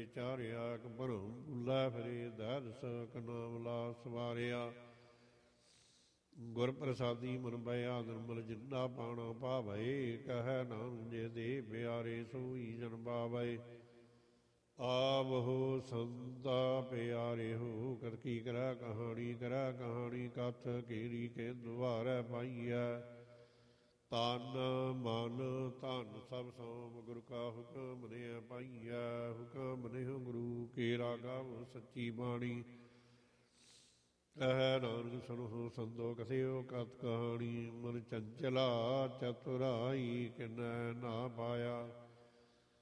ਵਿਚਾਰਿਆ ਇੱਕ ਭਰਮ ਭੁੱਲਾ ਫਿਰੇ ਦਹਿਦਸ ਨਾਮ ਲਾ ਸਵਾਰਿਆ ਗੁਰ ਪ੍ਰਸਾਦੀ ਮਨ ਬਇਆ ਨਿਰਮਲ ਜਿੰਦਾ ਪਾਣਾ ਪਾਵੈ ਕਹਿ ਨਾਨਕ ਜੇ ਦੇ ਪਿਆਰੇ ਸੋਈ ਜਨ ਪਾਵੈ ਆਵਹੁ ਸੰਤਾ ਪਿਆਰੇ ਹੋ ਕਰ ਕੀ ਕਰੈ ਕਹਾਣੀ ਕਥ ਕੀੜੀ ਕੇ ਦੁਆਰੈ ਪਾਈਐ ਤਨ ਮਨ ਧਨ ਸਭ ਸੋਮ ਗੁਰੂ ਕਾ ਹੁਕਮ ਨੇ ਪਾਈਐ ਹੁਕਮ ਨੇ ਗੁਰੂ ਕੇ ਰਾਗਵ ਸੱਚੀ ਬਾਣੀ ਕਹਿ ਨਾਨਕ ਸੁਣੋ ਸੰਤੋ ਕਥਿਓ ਕਥ ਕਹਾਣੀ ਮਨ ਚੰਚਲਾ ਚਤੁਰਾਈ ਕਿਨੈ ਨਾ ਪਾਇਆ